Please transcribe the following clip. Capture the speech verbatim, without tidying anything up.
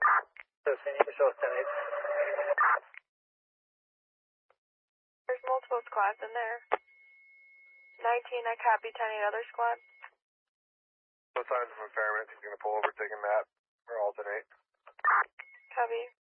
So, can you show us ten eight? There's multiple squads in there. nineteen, I copy ten eight other squad. No signs of impairment. He's going to pull over, take a nap, or alternate. Copy.